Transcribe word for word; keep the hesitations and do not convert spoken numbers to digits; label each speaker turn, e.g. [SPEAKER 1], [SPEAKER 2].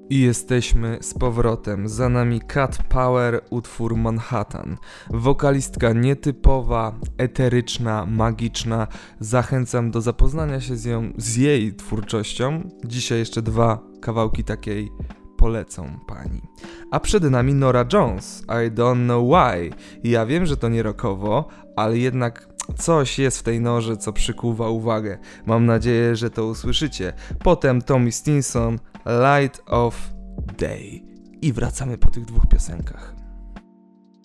[SPEAKER 1] I jesteśmy z powrotem. Za nami Cat Power, utwór Manhattan. Wokalistka nietypowa, eteryczna, magiczna. Zachęcam do zapoznania się z, ją, z jej twórczością. Dzisiaj jeszcze dwa kawałki takiej polecą pani. A przed nami Norah Jones, I Don't Know Why. Ja wiem, że to nie rockowo, ale jednak coś jest w tej norze, co przykuwa uwagę. Mam nadzieję, że to usłyszycie. Potem Tommy Stinson, Light of Day. I wracamy po tych dwóch piosenkach.